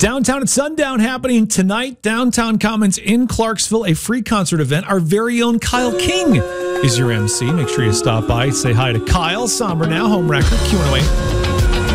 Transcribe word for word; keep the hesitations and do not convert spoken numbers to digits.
Downtown at Sundown happening tonight. Downtown Commons in Clarksville, a free concert event. Our very own Kyle King is your M C. Make sure you stop by, say hi to Kyle. Somber now, home record, Q one oh eight.